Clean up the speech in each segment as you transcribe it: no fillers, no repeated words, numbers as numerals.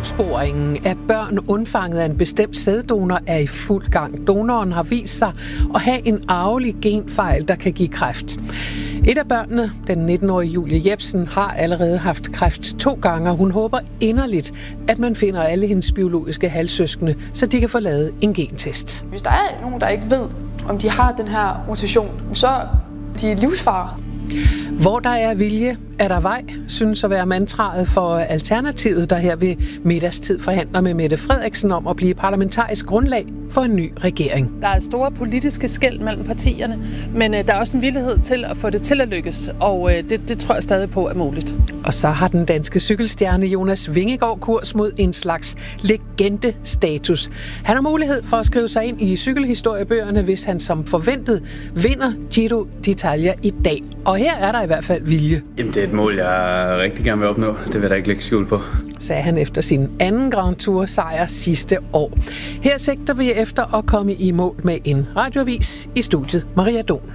Opsporingen af børn undfanget af en bestemt sæddonor er i fuld gang. Donoren har vist sig at have en arvelig genfejl, der kan give kræft. Et af børnene, den 19-årige Julie Jepsen, har allerede haft kræft 2 gange, og hun håber inderligt, at man finder alle hendes biologiske halvsøskende, så de kan få lavet en gentest. Hvis der er nogen, der ikke ved, om de har den her mutation, så er de livsfare. Hvor der er vilje, er der vej, synes at være mantraet for Alternativet, der her ved middagstid forhandler med Mette Frederiksen om at blive parlamentarisk grundlag for en ny regering. Der er store politiske skel mellem partierne, men der er også en villighed til at få det til at lykkes, og det tror jeg stadig på er muligt. Og så har den danske cykelstjerne Jonas Vingegaard kurs mod en slags legendestatus. Han har mulighed for at skrive sig ind i cykelhistoriebøgerne, hvis han som forventet vinder Giro d'Italia i dag. Og her er der i hvert fald vilje. Jamen, det er et mål, jeg rigtig gerne vil opnå. Det vil jeg da ikke lægge skjul på, sagde han efter sin anden Grand Tour sejr sidste år. Her sigter vi efter at komme i mål med en radioavis. I studiet Maria Don.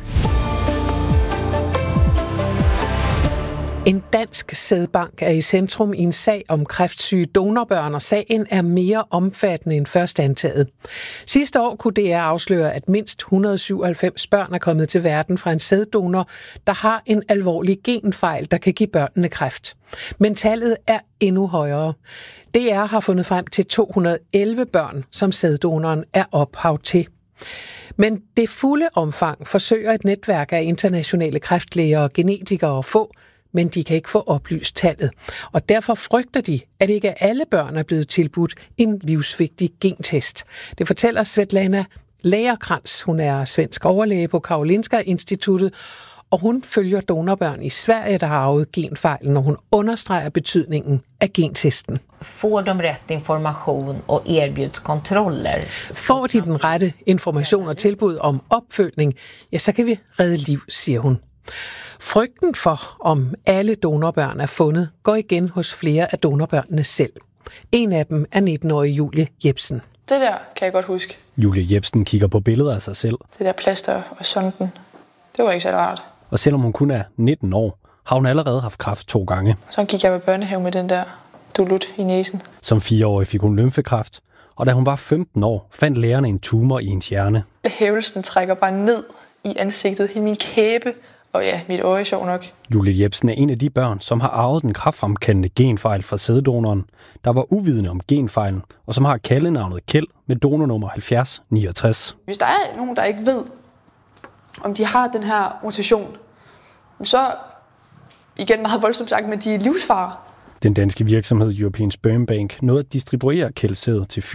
En dansk sædbank er i centrum i en sag om kræftsyge donorbørn, og sagen er mere omfattende end først antaget. Sidste år kunne DR afsløre, at mindst 197 børn er kommet til verden fra en sæddonor, der har en alvorlig genfejl, der kan give børnene kræft. Men tallet er endnu højere. DR har fundet frem til 211 børn, som sæddonoren er ophav til. Men det fulde omfang forsøger et netværk af internationale kræftlæger og genetikere at få, men de kan ikke få oplyst tallet. Og derfor frygter de, at ikke alle børn er blevet tilbudt en livsvigtig gentest. Det fortæller Svetlana Lagerkrantz. Hun er svensk overlæge på Karolinska Instituttet, og hun følger donorbørn i Sverige, der har arvet genfejlen, og hun understreger betydningen af gentesten. Får de rätt information og erbjuds kontroller? Får de den rette information og tilbud om opfølgning, ja, så kan vi redde liv, siger hun. Frygten for, om alle donorbørn er fundet, går igen hos flere af donorbørnene selv. En af dem er 19-årige Julie Jepsen. Det der kan jeg godt huske. Julie Jepsen kigger på billeder af sig selv. Det der plaster og sonden, det var ikke så rart. Og selvom hun kun er 19 år, har hun allerede haft kræft 2 gange. Så gik jeg med børnehave med den der dulut i næsen. Som 4-årig fik hun lymfekræft, og da hun var 15 år, fandt lægerne en tumor i hendes hjerne. Hævelsen trækker bare ned i ansigtet, hele min kæbe. Og ja, mit øje er sjov nok. Julie Jepsen er en af de børn, som har arvet den kræftfremkaldende genfejl fra sæddonoren, der var uvidende om genfejlen, og som har kaldenavnet Kjeld med donornummer 7069. Hvis der er nogen, der ikke ved, om de har den her mutation, så igen meget voldsomt sagt, men de er livsfare. Den danske virksomhed European Sperm Bank nåede at distribuere Kjeldsæd til